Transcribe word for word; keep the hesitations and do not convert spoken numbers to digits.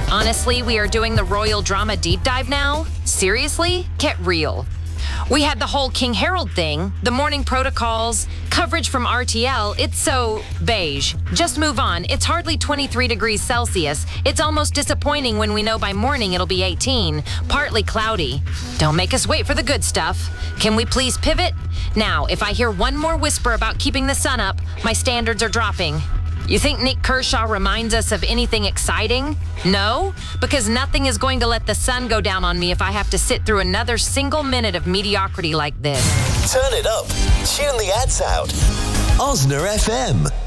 Honestly, we are doing the royal drama deep dive now? Seriously? Get real. We had the whole King Harold thing, the morning protocols, coverage from R T L. It's so beige. Just move on. It's hardly twenty-three degrees Celsius. It's almost disappointing when we know by morning it'll be eighteen. Partly cloudy. Don't make us wait for the good stuff. Can we please pivot? Now, if I hear one more whisper about keeping the sun up, my standards are dropping. You think Nick Kershaw reminds us of anything exciting? No? Because nothing is going to let the sun go down on me if I have to sit through another single minute of mediocrity like this. Turn it up. Tune the ads out. Osner F M.